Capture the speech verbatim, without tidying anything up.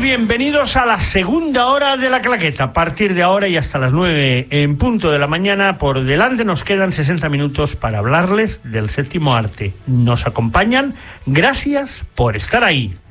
Bienvenidos a la segunda hora de La Claqueta. A partir de ahora y hasta las nueve en punto de la mañana, por delante nos quedan sesenta minutos para hablarles del séptimo arte. Nos acompañan, gracias por estar ahí.